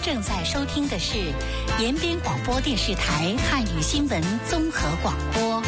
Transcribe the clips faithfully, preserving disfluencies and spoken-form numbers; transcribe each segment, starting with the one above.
正在收听的是延边广播电视台汉语新闻综合广播。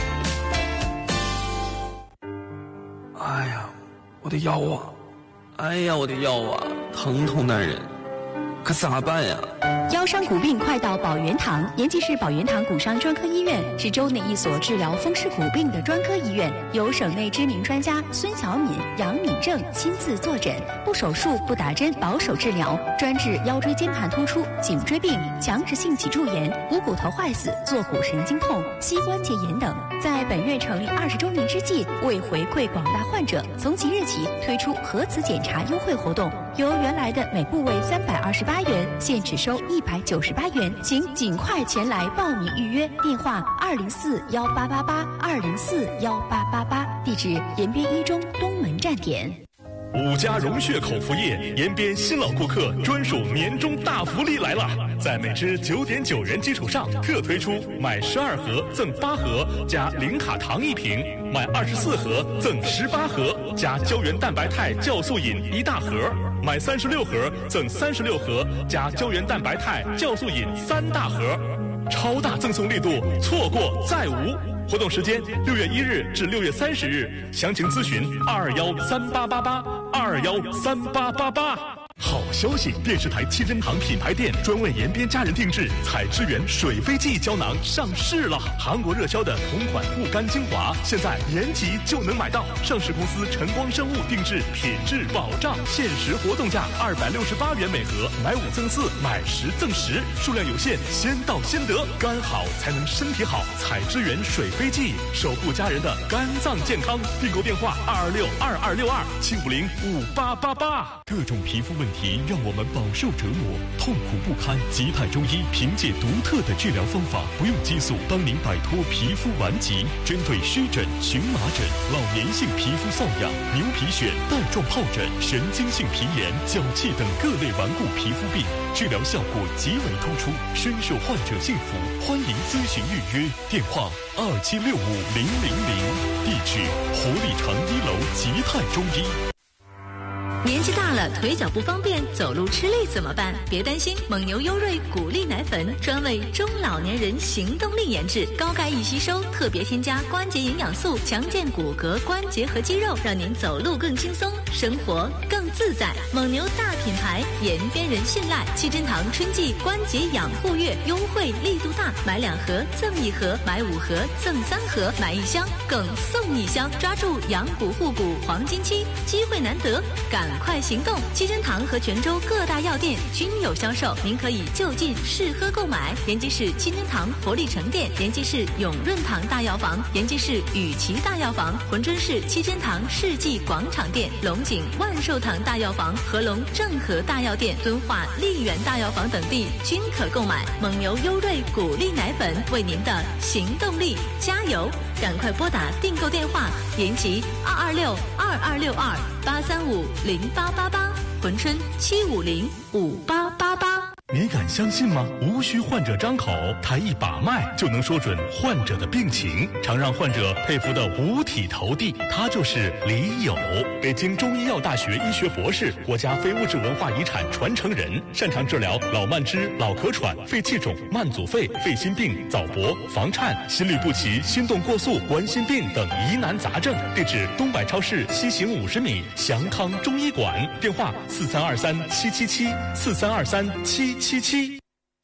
哎呀，我的腰啊！哎呀，我的腰啊，疼痛难忍，可咋办呀？ 腰伤骨病快到宝元堂，延吉市宝元堂骨伤专科医院是州内一所治疗风湿骨病的专科医院，由省内知名专家孙小敏、杨敏正亲自坐诊，不手术、不打针，保守治疗，专治腰椎间盘突出、颈椎病、强直性脊柱炎、股骨头坏死、坐骨神经痛、膝关节炎等。在本院成立二十周年之际，为回馈广大患者，从即日起推出核磁检查优惠活动，由原来的每部位三百二十八元，现只收一百九十八元，请尽快前来报名预约。电话二零四幺八八八二零四幺八八八，地址延边一中东门站点。 五家融血口服液延边新老顾客专属年终大福利来了，在每支九点九元基础上特推出买十二盒赠八盒加零卡糖一瓶，买二十四盒赠十八盒加胶原蛋白肽酵素饮一大盒，买三十六盒赠三十六盒加胶原蛋白肽酵素饮三大盒，超大赠送力度，错过再无。活动时间六月一日至六月三十日，详情咨询二二幺三八八八二二幺三八八八。好消息！电视台七珍堂品牌店专为延边家人定制采之源水飞记胶囊上市了。韩国热销的同款护肝精华，现在延吉就能买到。上市公司晨光生物定制，品质保障，限时活动价二百六十八元每盒，买五赠四，买十赠十，数量有限，先到先得。肝好才能身体好，采之源水飞记，守护家人的肝脏健康。订购电话二二六二二六二七五零五八八八。各种皮肤问题。问题让我们饱受折磨，痛苦不堪。吉泰中医凭借独特的治疗方法，不用激素，帮您摆脱皮肤顽疾。针对湿疹、荨麻疹、老年性皮肤瘙痒、牛皮癣、带状疱疹、神经性皮炎、脚气等各类顽固皮肤病，治疗效果极为突出，深受患者信服。欢迎咨询预约，电话二七六五零零零，地址活力城一楼吉泰中医。 年纪大了，腿脚不方便，走路吃力怎么办？别担心，蒙牛优瑞骨力奶粉专为中老年人行动力研制，高钙易吸收，特别添加关节营养素，强健骨骼、关节和肌肉，让您走路更轻松，生活更自在。蒙牛大品牌，延边人信赖。七珍堂春季关节养护月优惠力度大，买两盒赠一盒，买五盒赠三盒，买一箱更送一箱，抓住养骨护骨黄金期，机会难得，赶快行动！七珍堂和泉州各大药店均有销售，您可以就近试喝购买。延吉市七珍堂活力城店、延吉市永润堂大药房、延吉市雨琦大药房、珲春市七珍堂世纪广场店、龙井万寿堂大药房、合龙正和大药店、敦化丽园大药房等地均可购买。蒙牛优瑞骨力奶粉为您的行动力加油！赶快拨打订购电话：延吉二二六二二六二八三五零八八八，珲春七五零五八八八。 你敢相信吗？无需患者张口，他一把脉就能说准患者的病情，常让患者佩服的五体投地。他就是李友，北京中医药大学医学博士，国家非物质文化遗产传承人，擅长治疗老慢支、老咳喘、肺气肿、慢阻肺、肺心病、早搏、房颤、心律不齐、心动过速、冠心病等疑难杂症。地址：东百超市西行五十米祥康中医馆，电话四三二三七七七四三二三七七七。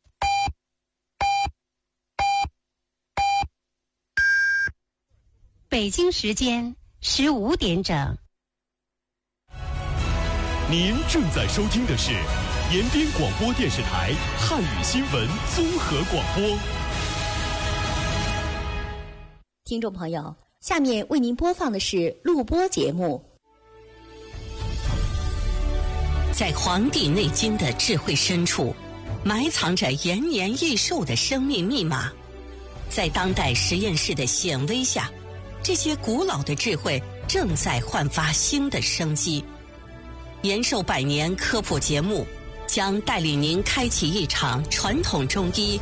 北京时间十五点整。 您正在收听的是延边广播电视台汉语新闻综合广播。 听众朋友，下面为您播放的是录播节目。 在《黄帝内经》的智慧深处，埋藏着延年益寿的生命密码。在当代实验室的显微下，这些古老的智慧正在焕发新的生机。延寿百年科普节目将带领您开启一场传统中医